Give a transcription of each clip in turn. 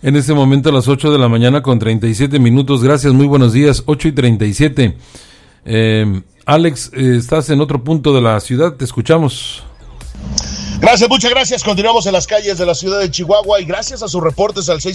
En este momento a las 8 de la mañana con 37 minutos. Gracias, muy buenos días. 8:37. Alex, estás en otro punto de la ciudad, te escuchamos. Gracias, muchas gracias. Continuamos en las calles de la ciudad de Chihuahua y gracias a sus reportes al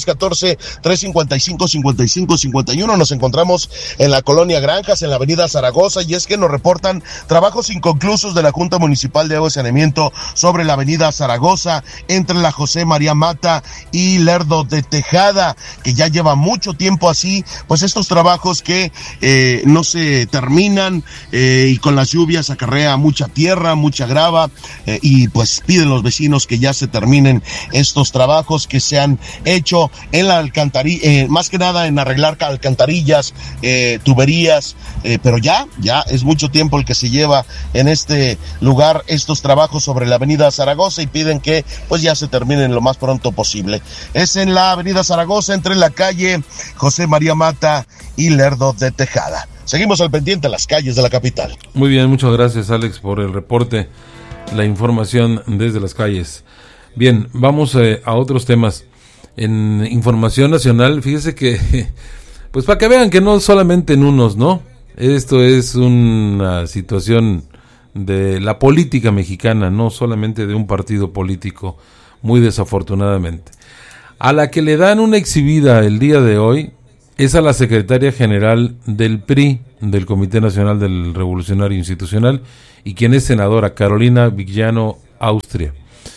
614-355-5551 nos encontramos en la colonia Granjas, en la avenida Zaragoza, y es que nos reportan trabajos inconclusos de la Junta Municipal de Agua y Saneamiento sobre la avenida Zaragoza, entre la José María Mata y Lerdo de Tejada, que ya lleva mucho tiempo así, pues estos trabajos que no se terminan y con las lluvias acarrea mucha tierra, mucha grava y pues piden los vecinos que ya se terminen estos trabajos que se han hecho en la alcantarilla, más que nada en arreglar alcantarillas, tuberías, pero ya es mucho tiempo el que se lleva en este lugar estos trabajos sobre la avenida Zaragoza y piden que pues ya se terminen lo más pronto posible. Es en la avenida Zaragoza, entre la calle José María Mata y Lerdo de Tejada. Seguimos al pendiente en las calles de la capital. Muy bien, muchas gracias, Alex, por el reporte, la información desde las calles. Bien, vamos a otros temas. En información nacional, fíjese que, pues para que vean que no solamente en unos, ¿no? Esto es una situación de la política mexicana, no solamente de un partido político, muy desafortunadamente. A la que le dan una exhibida el día de hoy es a la secretaria general del PRI, del Comité Nacional del Revolucionario Institucional, y quien es senadora, Carolina Villano Austria.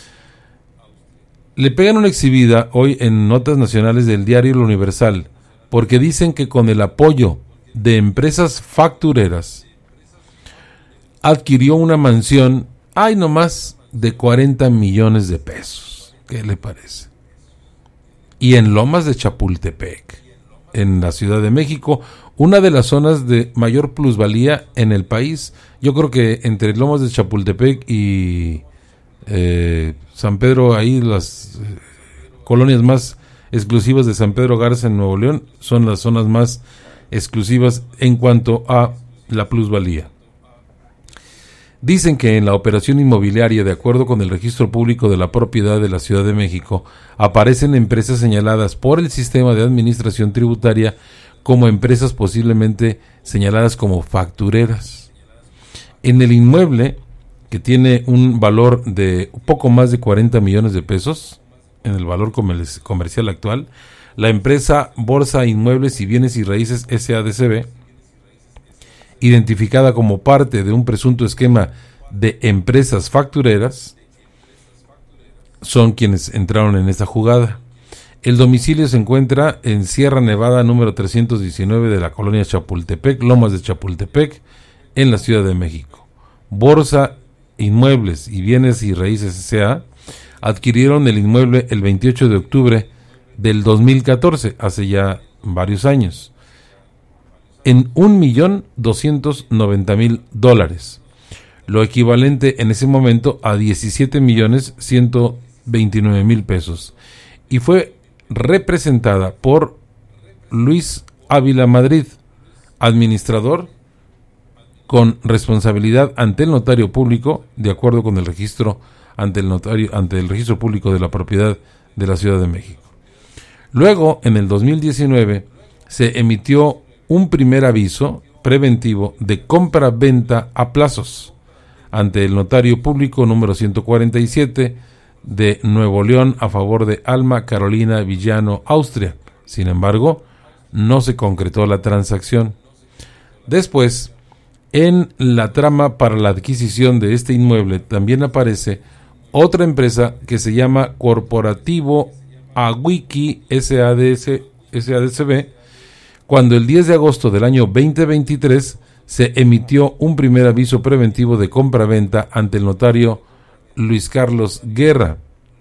Le pegan una exhibida hoy en notas nacionales del diario El Universal, porque dicen que con el apoyo de empresas factureras adquirió una mansión, nomás de 40 millones de pesos. ¿Qué le parece? Y en Lomas de Chapultepec, en la Ciudad de México, una de las zonas de mayor plusvalía en el país. Yo creo que entre Lomas de Chapultepec y San Pedro, ahí las colonias más exclusivas de San Pedro Garza en Nuevo León son las zonas más exclusivas en cuanto a la plusvalía. Dicen que en la operación inmobiliaria, de acuerdo con el registro público de la propiedad de la Ciudad de México, aparecen empresas señaladas por el sistema de administración tributaria como empresas posiblemente señaladas como factureras. En el inmueble, que tiene un valor de poco más de 40 millones de pesos, en el valor comercial actual, la empresa Bolsa Inmuebles y Bienes y Raíces SADCB, identificada como parte de un presunto esquema de empresas factureras, son quienes entraron en esta jugada. El domicilio se encuentra en Sierra Nevada número 319 de la colonia Chapultepec, Lomas de Chapultepec, en la Ciudad de México. Bolsa Inmuebles y Bienes y Raíces S.A. adquirieron el inmueble el 28 de octubre del 2014, hace ya varios años, en $1,290,000, lo equivalente en ese momento a 17,129,000 pesos, y fue representada por Luis Ávila Madrid, administrador con responsabilidad ante el notario público, de acuerdo con el registro ante el registro público de la propiedad de la Ciudad de México. Luego, en el 2019, se emitió un primer aviso preventivo de compra-venta a plazos ante el notario público número 147 de Nuevo León a favor de Alma Carolina Villano Austria. Sin embargo, no se concretó la transacción. Después, en la trama para la adquisición de este inmueble también aparece otra empresa que se llama Corporativo Awiki SADCB, cuando el 10 de agosto del año 2023 se emitió un primer aviso preventivo de compra-venta ante el notario Luis Carlos Guerra.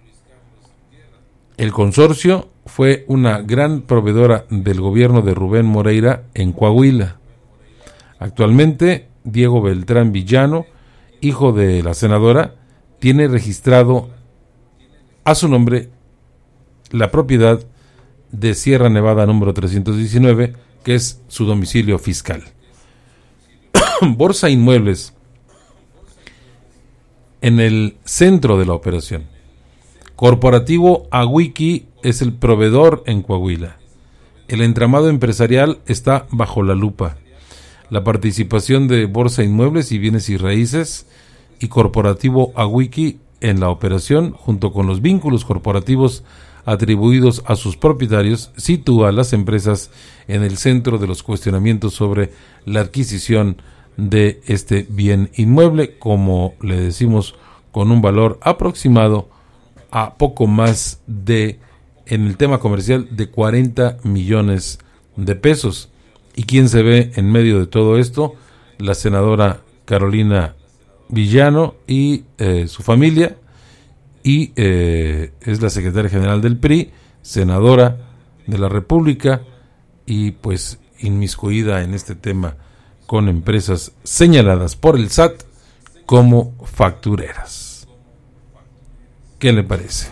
El consorcio fue una gran proveedora del gobierno de Rubén Moreira en Coahuila. Actualmente, Diego Beltrán Villano, hijo de la senadora, tiene registrado a su nombre la propiedad de Sierra Nevada número 319, que es su domicilio fiscal. Bolsa Inmuebles, en el centro de la operación, Corporativo Awiki es el proveedor en Coahuila. El entramado empresarial está bajo la lupa. La participación de Bolsa Inmuebles y Bienes y Raíces y Corporativo Awiki en la operación, junto con los vínculos corporativos atribuidos a sus propietarios, sitúa a las empresas en el centro de los cuestionamientos sobre la adquisición de este bien inmueble, como le decimos, con un valor aproximado a poco más de, en el tema comercial, de 40 millones de pesos. ¿Y quién se ve en medio de todo esto? La senadora Carolina Villano y su familia, y es la secretaria general del PRI, senadora de la República, y pues inmiscuida en este tema con empresas señaladas por el SAT como factureras. ¿Qué le parece?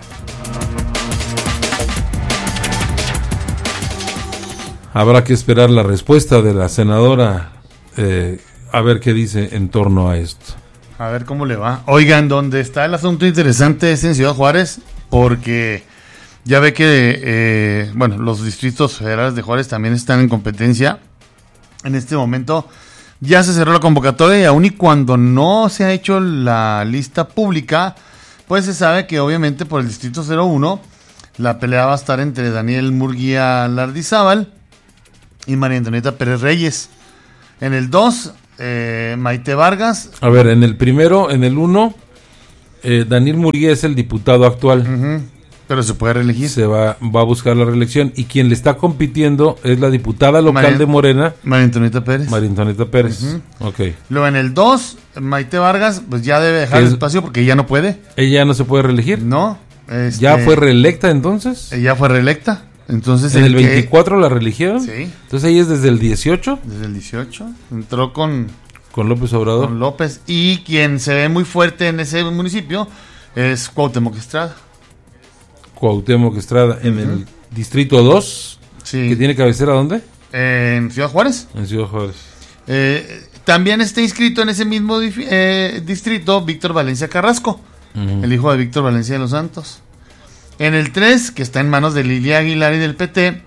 Habrá que esperar la respuesta de la senadora, a ver qué dice en torno a esto. A ver cómo le va. Oigan, donde está el asunto interesante es en Ciudad Juárez, porque ya ve que, los distritos federales de Juárez también están en competencia. En este momento ya se cerró la convocatoria y aun y cuando no se ha hecho la lista pública, pues se sabe que obviamente por el distrito 01 la pelea va a estar entre Daniel Murguía Lardizábal y María Antonieta Pérez Reyes. En el 2, Maite Vargas. A ver, en el primero, en el 1, Daniel Murguía es el diputado actual. Uh-huh. Pero se puede reelegir. Se va a buscar la reelección. Y quien le está compitiendo es la diputada local de Morena, María Antonieta Pérez. María Antonieta Pérez. Uh-huh. Ok. Luego en el 2, Maite Vargas, pues ya debe dejar el espacio porque ella no puede. ¿Ella no se puede reelegir? No. ¿Ya fue reelecta entonces? Ella fue reelecta. Entonces, ¿en el 24 la reeligieron? Sí. Entonces ella es desde el 18. Desde el 18. Entró con López Obrador. Con López. Y quien se ve muy fuerte en ese municipio es Cuauhtémoc Estrada. Cuauhtémoc Estrada, en el distrito 2. Sí. ¿Que tiene cabecera dónde? En Ciudad Juárez. En Ciudad Juárez. También está inscrito en ese mismo distrito Víctor Valencia Carrasco, el hijo de Víctor Valencia de los Santos. En el 3, que está en manos de Lilia Aguilar y del PT,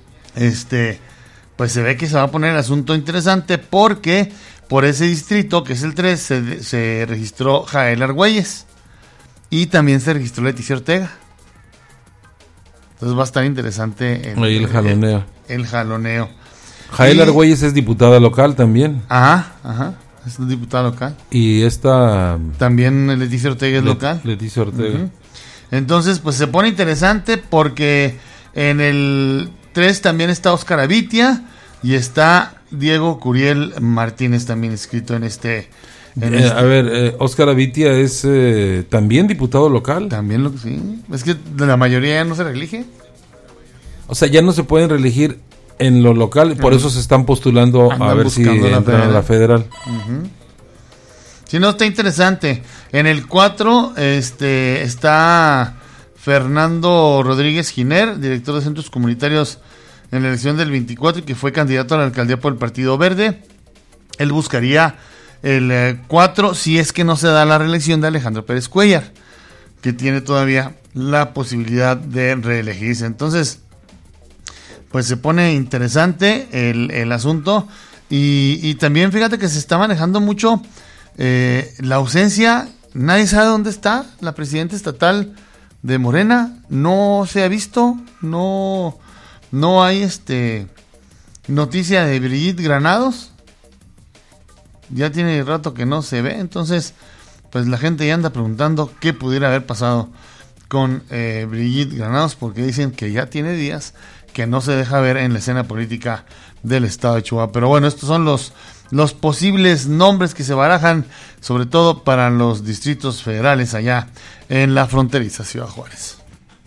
pues se ve que se va a poner el asunto interesante porque por ese distrito, que es el 3, se registró Jael Argüelles y también se registró Leticia Ortega. Entonces va a estar interesante ahí el jaloneo. El jaloneo. Jael Argüelles es diputada local también. Ajá. Es diputada local. Y esta... También Leticia Ortega es local. Leticia Ortega. Uh-huh. Entonces, pues se pone interesante porque en el 3 también está Óscar Avitia y está Diego Curiel Martínez también inscrito en este... A ver, Óscar Avitia es también diputado local. También sí. Es que la mayoría ya no se reelige. O sea, ya no se pueden reelegir en lo local, por eso se están postulando a ver si entran a la federal. Uh-huh. Si no, está interesante. En el 4 está Fernando Rodríguez Giner, director de Centros Comunitarios en la elección del 24 y que fue candidato a la alcaldía por el Partido Verde. Él buscaría el 4 si es que no se da la reelección de Alejandro Pérez Cuellar, que tiene todavía la posibilidad de reelegirse. Entonces, pues se pone interesante el asunto y también fíjate que se está manejando mucho la ausencia. Nadie sabe dónde está la presidenta estatal de Morena. No se ha visto, no hay noticia de Brigitte Granados. Ya tiene rato que no se ve. Entonces, pues la gente ya anda preguntando qué pudiera haber pasado con Brigitte Granados, porque dicen que ya tiene días que no se deja ver en la escena política del estado de Chihuahua. Pero bueno, estos son los posibles nombres que se barajan, sobre todo para los distritos federales allá en la fronteriza Ciudad Juárez.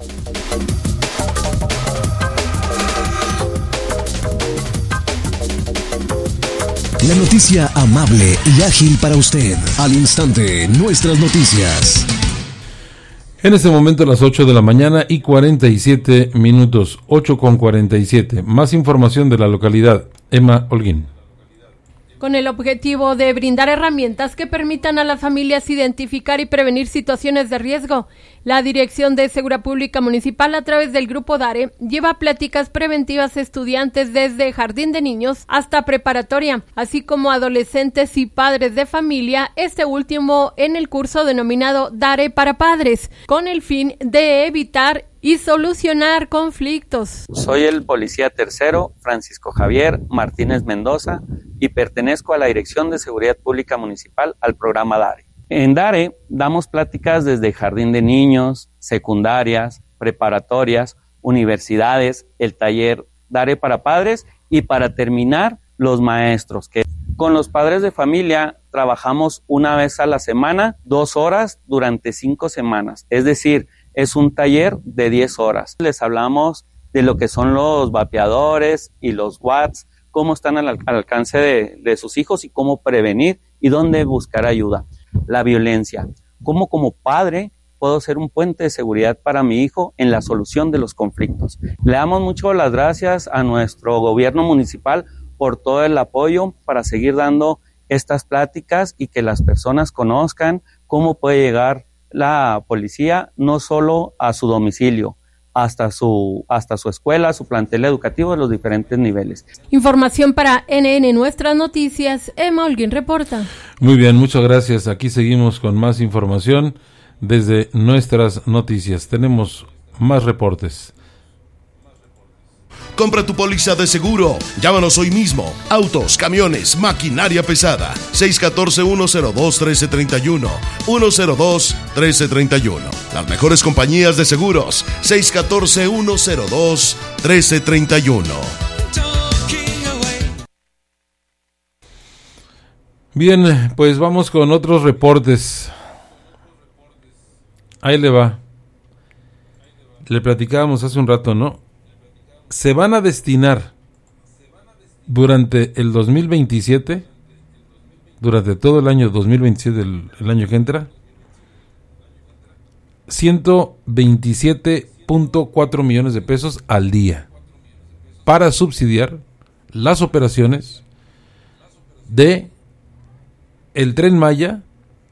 La noticia amable y ágil para usted. Al instante, nuestras noticias. En este momento las 8 de la mañana y 47 minutos, 8:47. Más información de la localidad. Emma Holguín. con el objetivo de brindar herramientas que permitan a las familias identificar y prevenir situaciones de riesgo. La Dirección de Seguridad Pública Municipal, a través del Grupo DARE, lleva pláticas preventivas a estudiantes desde jardín de niños hasta preparatoria, así como adolescentes y padres de familia, este último en el curso denominado DARE para Padres, con el fin de evitar y solucionar conflictos. Soy el policía tercero, Francisco Javier Martínez Mendoza, y pertenezco a la Dirección de Seguridad Pública Municipal al programa DARE. En DARE damos pláticas desde jardín de niños, secundarias, preparatorias, universidades, el taller DARE para padres y para terminar los maestros. Que con los padres de familia trabajamos una vez a la semana, 2 horas durante 5 semanas. Es decir, es un taller de 10 horas. Les hablamos de lo que son los vapeadores y los watts, cómo están al alcance de sus hijos y cómo prevenir y dónde buscar ayuda. La violencia, cómo como padre puedo ser un puente de seguridad para mi hijo en la solución de los conflictos. Le damos mucho las gracias a nuestro gobierno municipal por todo el apoyo para seguir dando estas pláticas y que las personas conozcan cómo puede llegar la policía no solo a su domicilio, hasta su escuela, su plantel educativo de los diferentes niveles. Información para NN Nuestras Noticias, Emma Holguín reporta. Muy bien, muchas gracias. Aquí seguimos con más información desde Nuestras Noticias. Tenemos más reportes. Compra tu póliza de seguro. Llámanos hoy mismo. Autos, camiones, maquinaria pesada. 614-102-1331. 102-1331. Las mejores compañías de seguros. 614-102-1331. Bien, pues vamos con otros reportes. Ahí le va. Le platicábamos hace un rato, ¿no? Se van a destinar durante el 2027, durante todo el año 2027, el año que entra, 127.4 millones de pesos al día para subsidiar las operaciones de el Tren Maya,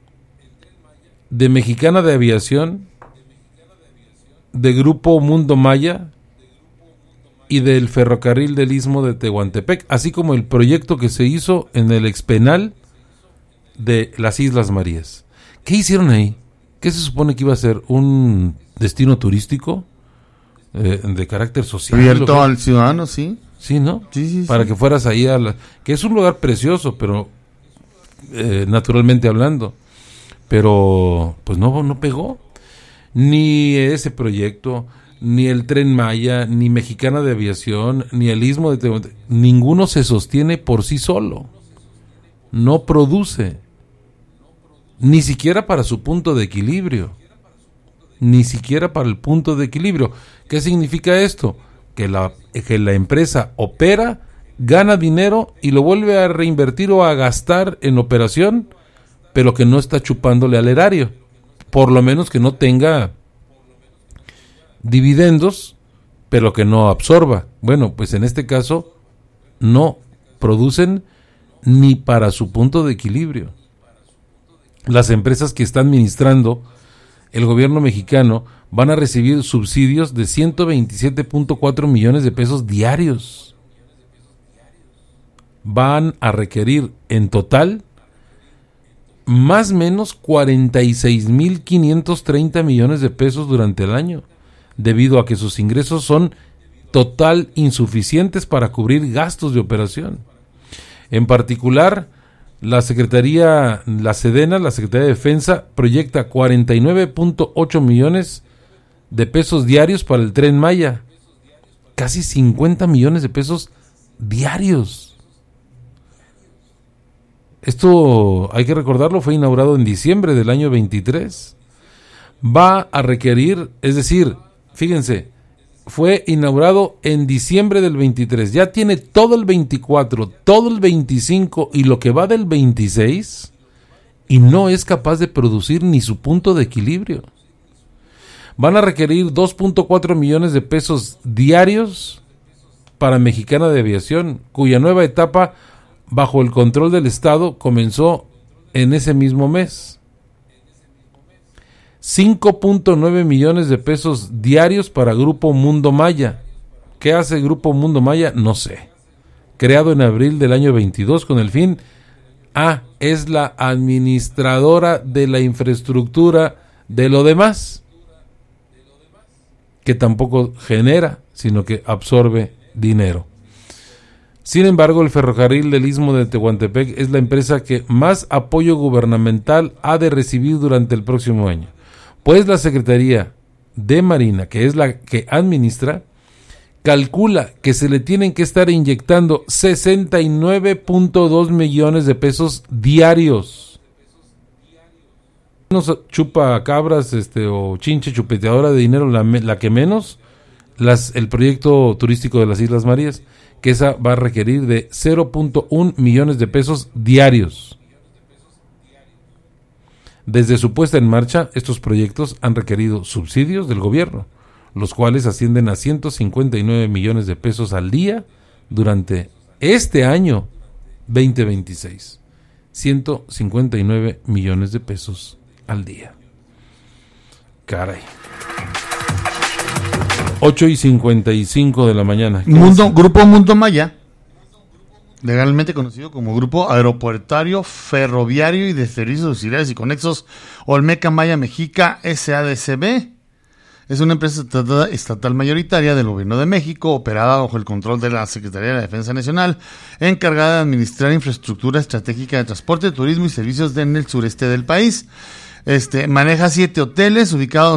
de Mexicana de Aviación, de Grupo Mundo Maya y del ferrocarril del Istmo de Tehuantepec, así como el proyecto que se hizo en el expenal de las Islas Marías. ¿Qué hicieron ahí? ¿Qué se supone que iba a ser? ¿Un destino turístico de carácter social? Abierto al ciudadano, sí. Sí, ¿no? Sí. Para que fueras ahí que es un lugar precioso, pero naturalmente hablando. Pero pues no pegó. Ni ese proyecto, ni el Tren Maya, ni Mexicana de Aviación, ni el Istmo de Tehuantepec, ninguno se sostiene por sí solo. No produce. Ni siquiera para su punto de equilibrio. Ni siquiera para el punto de equilibrio. ¿Qué significa esto? Que la empresa opera, gana dinero y lo vuelve a reinvertir o a gastar en operación, pero que no está chupándole al erario. Por lo menos que no tenga dividendos, pero que no absorba. Bueno, pues en este caso no producen ni para su punto de equilibrio. Las empresas que está administrando el gobierno mexicano van a recibir subsidios de 127.4 millones de pesos diarios. Van a requerir en total más o menos 46.530 millones de pesos durante el año, debido a que sus ingresos son total insuficientes para cubrir gastos de operación. En particular, la Secretaría de Defensa, proyecta 49.8 millones de pesos diarios para el Tren Maya. Casi 50 millones de pesos diarios. Esto, hay que recordarlo, fue inaugurado en diciembre del año 23. Va a requerir, es decir, fíjense, fue inaugurado en diciembre del 23. Ya tiene todo el 24, todo el 25 y lo que va del 26 y no es capaz de producir ni su punto de equilibrio. Van a requerir 2.4 millones de pesos diarios para Mexicana de Aviación, cuya nueva etapa bajo el control del Estado comenzó en ese mismo mes. 5.9 millones de pesos diarios para Grupo Mundo Maya. ¿Qué hace Grupo Mundo Maya? No sé. Creado en abril del año 22 con el fin... es la administradora de la infraestructura de lo demás, que tampoco genera, sino que absorbe dinero. Sin embargo, el ferrocarril del Istmo de Tehuantepec es la empresa que más apoyo gubernamental ha de recibir durante el próximo año, pues la Secretaría de Marina, que es la que administra, calcula que se le tienen que estar inyectando 69.2 millones de pesos diarios. Nos chupa cabras o chinche chupeteadora de dinero, la que menos, el proyecto turístico de las Islas Marías, que esa va a requerir de 0.1 millones de pesos diarios. Desde su puesta en marcha, estos proyectos han requerido subsidios del gobierno, los cuales ascienden a 159 millones de pesos al día durante este año 2026. 159 millones de pesos al día. Caray. 8:55 de la mañana. Grupo Mundo Maya, legalmente conocido como Grupo Aeroportuario, Ferroviario y de Servicios Auxiliares y Conexos Olmeca Maya Mexica SADCB, es una empresa estatal mayoritaria del Gobierno de México, operada bajo el control de la Secretaría de la Defensa Nacional, encargada de administrar infraestructura estratégica de transporte, turismo y servicios en el sureste del país. Maneja 7 hoteles ubicados